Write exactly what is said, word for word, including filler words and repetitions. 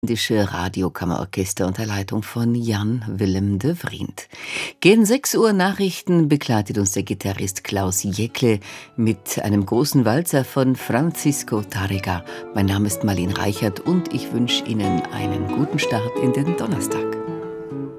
Indische Radiokammerorchester unter Leitung von Jan Willem de Vriend. Gegen sechs Uhr Nachrichten begleitet uns der Gitarrist Klaus Jäckle mit einem großen Walzer von Francisco Tárrega. Mein Name ist Marlene Reichert und ich wünsche Ihnen einen guten Start in den Donnerstag.